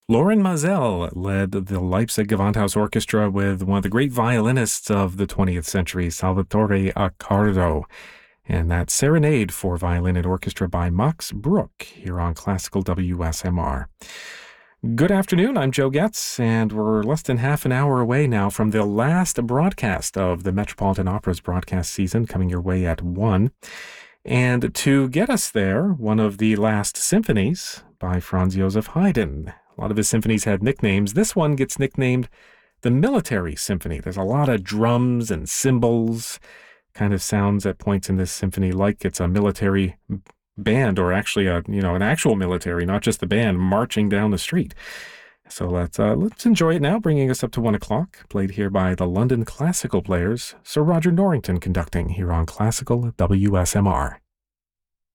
Loren Mazel led the Leipzig Gewandhaus Orchestra with one of the great violinists of the 20th century, Salvatore Accardo, and that Serenade for Violin and Orchestra by Max Bruch here on Classical WSMR. Good afternoon, I'm Joe Getz, and we're less than half an hour away now from the last broadcast of the Metropolitan Opera's broadcast season, coming your way at 1. And to get us there, one of the last symphonies by Franz Joseph Haydn. A lot of his symphonies had nicknames. This one gets nicknamed the Military Symphony. There's a lot of drums and cymbals. Kind of sounds at points in this symphony like it's a military band, or actually an actual military, not just the band marching down the street. So let's enjoy it now, bringing us up to 1 o'clock. Played here by the London Classical Players. Sir Roger Norrington conducting here on Classical WSMR.